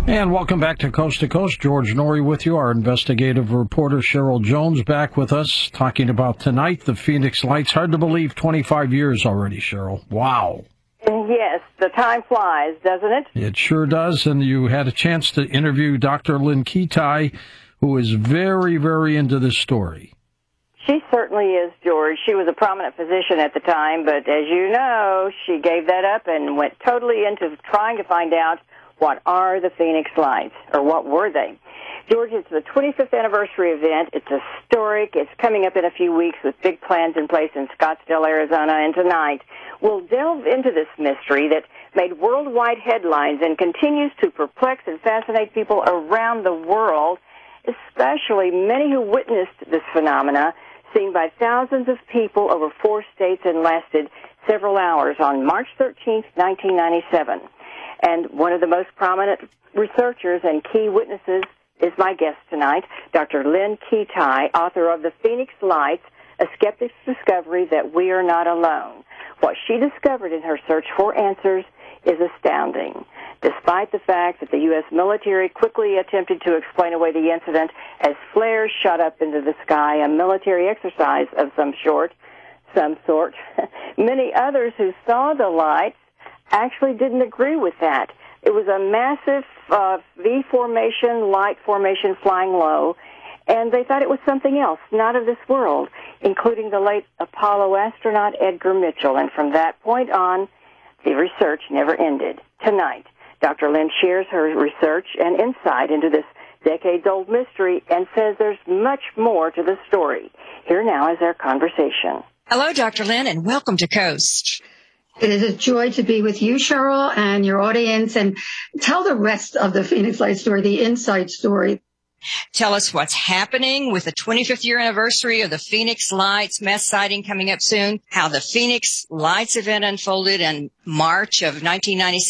And welcome back to Coast. George Norrie with you. Our investigative reporter Cheryl Jones back with us, talking about tonight, the Phoenix Lights. Hard to believe, 25 years already, Cheryl. Wow. Yes, the time flies, doesn't it? It sure does. And you had a chance to interview Dr. Lynn Kitei, who is very, very into this story. She certainly is, George. She was a prominent physician at the time, but as you know, she gave that up and went totally into trying to find out what are the Phoenix Lights, or what were they. George, it's the 25th anniversary event. It's historic. It's coming up in a few weeks with big plans in place in Scottsdale, Arizona, and tonight we'll delve into this mystery that made worldwide headlines and continues to perplex and fascinate people around the world, especially many who witnessed this phenomena, seen by thousands of people over 4 states and lasted several hours on March 13th, 1997. And one of the most prominent researchers and key witnesses is my guest tonight, Dr. Lynn Kitei, author of The Phoenix Lights, A Skeptic's Discovery That We Are Not Alone. What she discovered in her search for answers is astounding. Despite the fact that the U.S. military quickly attempted to explain away the incident as flares shot up into the sky, a military exercise of some sort, many others who saw the lights actually didn't agree with that. It was a massive V formation, light formation flying low, and they thought it was something else, not of this world, including the late Apollo astronaut Edgar Mitchell. And from that point on, the research never ended. Tonight, Dr. Lynn shares her research and insight into this decades-old mystery and says there's much more to the story. Here now is our conversation. Hello, Dr. Lynn, and welcome to Coast. It is a joy to be with you, Cheryl, and your audience, and tell the rest of the Phoenix Lights story, the inside story. Tell us what's happening with the 25th year anniversary of the Phoenix Lights mass sighting coming up soon, how the Phoenix Lights event unfolded in March of 1996.